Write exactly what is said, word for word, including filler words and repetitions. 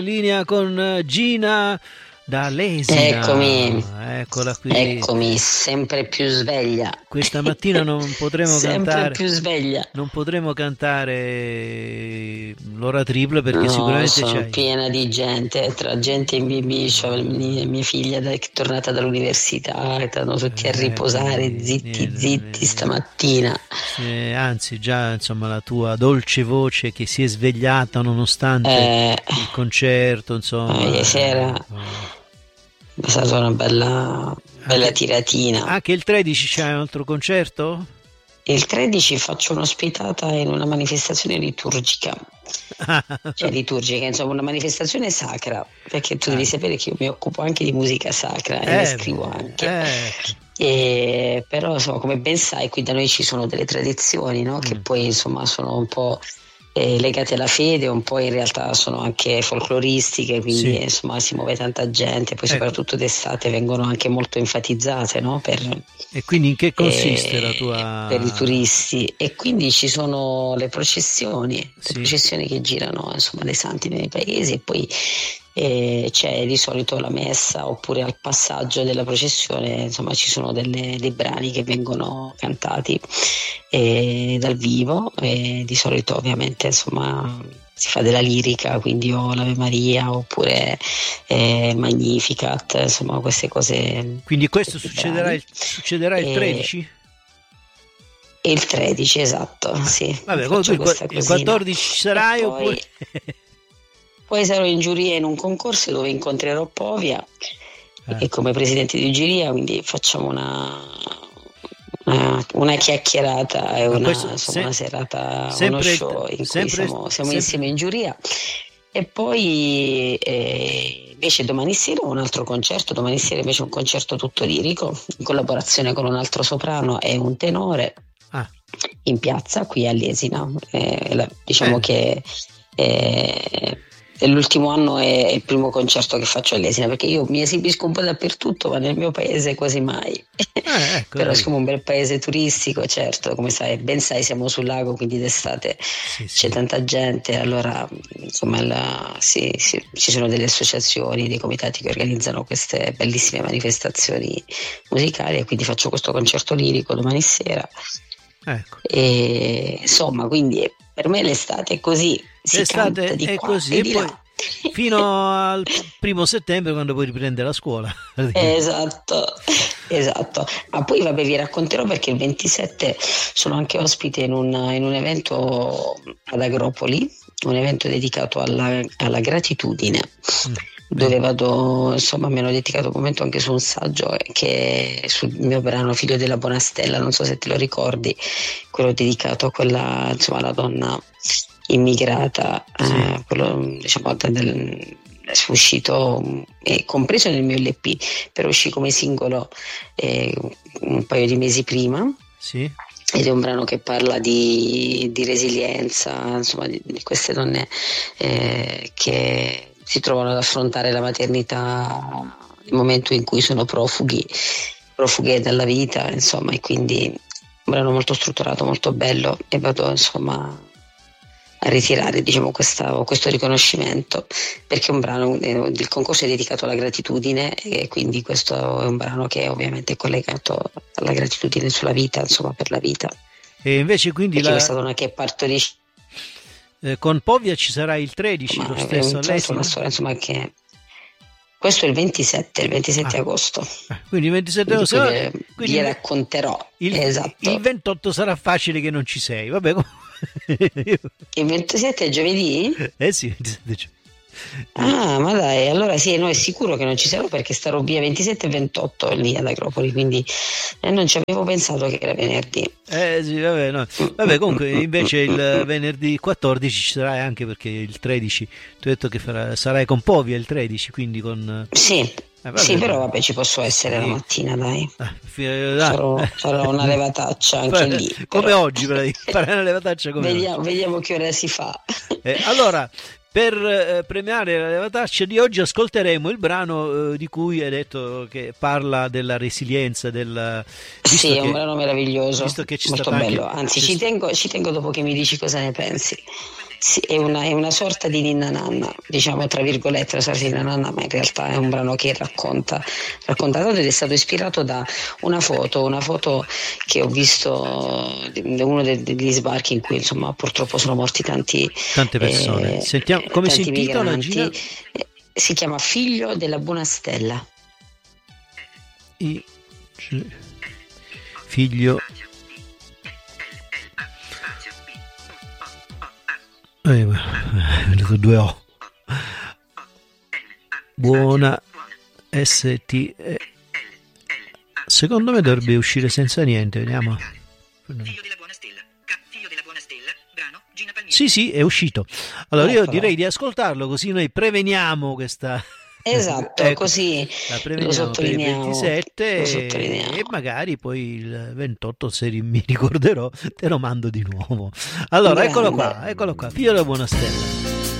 Linea con Gina D'Alesina. Eccomi, Eccola qui. eccomi, sempre più sveglia. Questa mattina non potremo sempre cantare. più sveglia. Non potremo cantare l'ora tripla perché No, sicuramente sono c'hai. piena di gente, tra gente in B B, c'ho mia, mia figlia da- che è tornata dall'università, che stanno tutti a Eh, riposare, quindi, zitti niente, zitti eh, stamattina. eh, anzi, già insomma la tua dolce voce che si è svegliata nonostante Eh, il concerto, insomma. ieri sera eh, è stata una bella, bella anche, tiratina. anche il tredici c'è un altro concerto? Il tredici faccio un'ospitata in una manifestazione liturgica. Cioè liturgica, insomma una manifestazione sacra, perché tu devi Ah, sapere che io mi occupo anche di musica sacra e ne eh, scrivo beh, anche. ecco. E, però insomma come ben sai qui da noi ci sono delle tradizioni, no? Che Mm, poi insomma sono un po' eh, legate alla fede, un po' in realtà sono anche folcloristiche, quindi sì, eh, insomma si muove tanta gente, poi ecco. soprattutto d'estate vengono anche molto enfatizzate, no? Per, E quindi in che consiste la eh, per i tua... turisti, e quindi ci sono le processioni, le Sì, processioni che girano insomma dei santi nei paesi, e poi eh, c'è di solito la messa, oppure al passaggio della processione insomma ci sono delle- dei brani che vengono cantati eh, dal vivo, e di solito ovviamente insomma si fa della lirica, quindi o l'Ave Maria oppure eh, Magnificat, insomma queste cose, quindi questo questi succederà brani. il, succederà il E, tredici? e il tredici, esatto, Ah, sì, vabbè, comunque faccio il qua- questa il cosina. quattordici ci E sarai oppure... poi, poi sarò in giuria in un concorso dove incontrerò Povia Eh, e come presidente di giuria, quindi facciamo una, una, una chiacchierata e ma una, questo insomma, una se- serata, uno sempre, il, show in cui sempre, siamo, siamo sempre... insieme in giuria. E poi eh, invece domani sera un altro concerto, domani sera invece un concerto tutto lirico, in collaborazione con un altro soprano e un tenore Ah, in piazza qui a Lesina. Eh, la- diciamo bene. che eh, l'ultimo anno è il primo concerto che faccio a Lesina, perché io mi esibisco un po' dappertutto, ma nel mio paese quasi mai. Eh, ecco, Però vedi. siamo un bel paese turistico, certo, come sai, ben sai, siamo sul lago, quindi d'estate Sì, c'è sì. tanta gente, allora insomma la- sì, sì, ci sono delle associazioni, dei comitati che organizzano queste bellissime manifestazioni musicali, e quindi faccio questo concerto lirico domani sera. Ecco. E, insomma, quindi per me l'estate è così, si canta L'estate di è qua così e e di poi là. fino al primo settembre quando poi riprende la scuola. Esatto, esatto. Ma poi vabbè, vi racconterò perché il ventisette sono anche ospite in un, in un evento ad Agropoli, un evento dedicato alla, alla gratitudine, Mm, dove bene. vado, insomma, mi hanno dedicato un momento anche su un saggio eh, che è sul mio brano Figlio della Bonastella, non so se te lo ricordi, quello dedicato a quella, insomma, alla donna immigrata, Sì, eh, quello diciamo del, è uscito, è compreso nel mio L P, però uscì come singolo eh, un paio di mesi prima, sì. ed è un brano che parla di, di resilienza, insomma di, di queste donne eh, che si trovano ad affrontare la maternità nel momento in cui sono profughi, profughe dalla vita, insomma, e quindi un brano molto strutturato, molto bello, e vado insomma a ritirare, diciamo, questa, questo riconoscimento, perché è un brano, eh, il concorso è dedicato alla gratitudine, e quindi questo è un brano che ovviamente è collegato alla gratitudine sulla vita, insomma, per la vita, E invece quindi perché la, questa donna che partorisce, eh, con Povia ci sarà il tredici, lo ma è stesso un- tra l'altro una all'Esina? storia, insomma, che questo è il ventisette, il ventisette Ah, agosto, ah, quindi il ventisette quindi poi agosto, ve- quindi vi il, ve- racconterò, il- il esatto. ventotto sarà facile che non ci sei. Vabbè, comunque- Il ventisette è giovedì? eh sì, ventisette giugno. Eh, Ah, ma dai, allora sì, no, è sicuro che non ci sarò perché starò via ventisette e ventotto lì ad Agropoli, quindi eh, non ci avevo pensato che era venerdì. eh, sì, vabbè, no. Mm, Vabbè, mm, comunque mm, mm, invece mm, il mm. venerdì quattordici ci sarai anche perché il tredici, tu hai detto che farà- sarai con Povia il tredici, quindi con... Sì, Eh, sì, vabbè, però ma- vabbè, ci posso essere la sì. mattina, dai. Ah, fi- ah, Farò, farò una levataccia anche lì, come però. oggi, praticamente, fare una levataccia come oggi. Vediamo, vediamo che ora si fa. Eh, allora, per eh, premiare la levataccia di oggi ascolteremo il brano eh, di cui hai detto che parla della resilienza, del, visto Sì, è un che, brano meraviglioso, visto che c'è molto stata anche... bello. Anzi, c'è ci st- tengo, ci tengo dopo che mi dici cosa ne pensi. Sì, è una, è una sorta di ninna nanna, diciamo tra virgolette, una sorta di ninna nanna, ma in realtà è un brano che racconta, racconta tanto ed è stato ispirato da una foto, una foto che ho visto di uno de- degli sbarchi in cui insomma purtroppo sono morti tanti, Tante persone. eh, Sentiamo come si tanti intitola, Gina? migranti. Eh, Si chiama Figlio della Buona Stella. I... Figlio. Eh, venuto due O. Buona S T E. Secondo me dovrebbe uscire senza niente, vediamo. Figlio della Buona Stella. Figlio della Buona Stella. Brano Gina Palmieri. Sì, sì, è uscito. Allora io Eccolo. direi di ascoltarlo, così noi preveniamo questa. Esatto, Ecco, così la lo preveniamo per il sottolineiamo. ventisette Lo e, sottolineiamo. e magari poi il ventotto, se ri- mi ricorderò, te lo mando di nuovo. Allora, eccolo Grande. qua, eccolo qua, Figlio della Buona Stella.